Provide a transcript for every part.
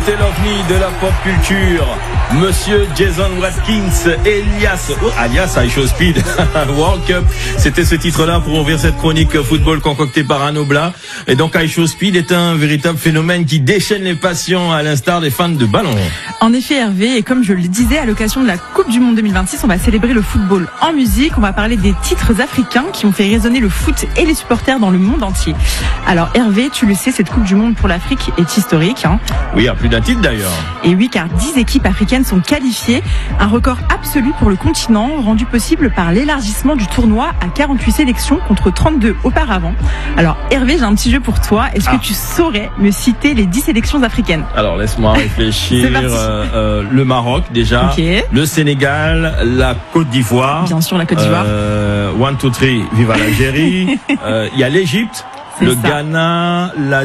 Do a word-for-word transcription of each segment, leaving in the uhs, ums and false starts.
C'était l'ovni de la pop culture, Monsieur Jason Watkins, Elias, oh, alias I Show Speed, World Cup. C'était ce titre-là pour ouvrir cette chronique football concoctée par Arnaud Blas. Et donc I Show Speed est un véritable phénomène qui déchaîne les passions à l'instar des fans de ballon. En effet, Hervé, et comme je le disais, à l'occasion de la Coupe du Monde deux mille vingt-six, on va célébrer le football en musique. On va parler des titres africains qui ont fait résonner le foot et les supporters dans le monde entier. Alors Hervé, tu le sais, cette Coupe du Monde pour l'Afrique est historique. Hein. Oui, à plus d'un titre d'ailleurs. Et oui, car dix équipes africaines sont qualifiées. Un record absolu pour le continent, rendu possible par l'élargissement du tournoi à quarante-huit sélections contre trente-deux auparavant. Alors Hervé, j'ai un petit jeu pour toi. Est-ce ah. que tu saurais me citer les dix sélections africaines? Alors laisse-moi réfléchir. euh, euh, le Maroc déjà, okay. Le Sénégal, la Côte d'Ivoire. Bien sûr, la Côte d'Ivoire. Euh, one, two, three, viva l'Algérie. Il euh, y a l'Égypte, le ça. Ghana, la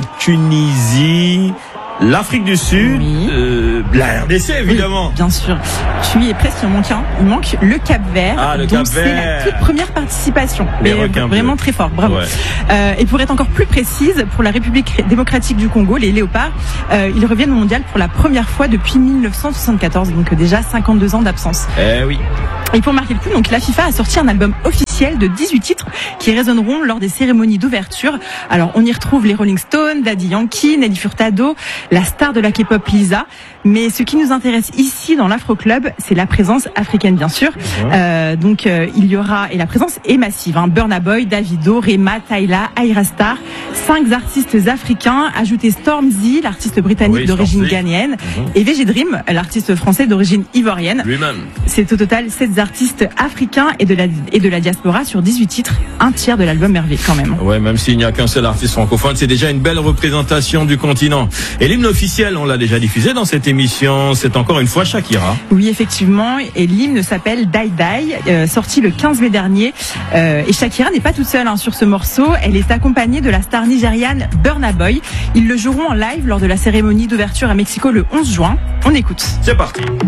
Tunisie, l'Afrique du Sud, oui. euh, la R D C évidemment. Oui, bien sûr. Tu y es presque, il en manque un. Il manque le Cap-Vert. Ah, le donc Cap-Vert. C'est la toute première participation. Les Mais requins vraiment bleus. Très fort, bravo. Ouais. Euh, et pour être encore plus précise, pour la République démocratique du Congo, les Léopards, euh, ils reviennent au mondial pour la première fois depuis mille neuf cent soixante-quatorze, donc déjà cinquante-deux ans d'absence. Eh oui. Et pour marquer le coup, donc la FIFA a sorti un album officiel de dix-huit titres qui résonneront lors des cérémonies d'ouverture. Alors on y retrouve les Rolling Stones, Daddy Yankee, Nelly Furtado, la star de la K-pop Lisa. Mais ce qui nous intéresse ici dans l'Afro Club, c'est la présence africaine bien sûr. Mmh. Euh, donc euh, il y aura, et la présence est massive, hein, Burna Boy, Davido, Rema, Tyla, Ayra Starr, cinq artistes africains, ajoutez Stormzy, l'artiste britannique oui, d'origine ghanéenne, mmh. et V G Dream, l'artiste français d'origine ivoirienne. Lui-même. C'est au total sept artistes africains et de la et de la diaspora sur dix-huit titres, un tiers de l'album Hervé quand même. Ouais, même s'il n'y a qu'un seul artiste francophone, c'est déjà une belle représentation du continent. Et l'hymne officiel, on l'a déjà diffusé dans cette émission, c'est encore une fois Shakira. Oui, effectivement, et l'hymne s'appelle Die Die, euh, sorti le quinze mai dernier. Euh, et Shakira n'est pas toute seule hein, sur ce morceau, elle est accompagnée de la star nigériane Burna Boy. Ils le joueront en live lors de la cérémonie d'ouverture à Mexico le onze juin. On écoute. C'est parti.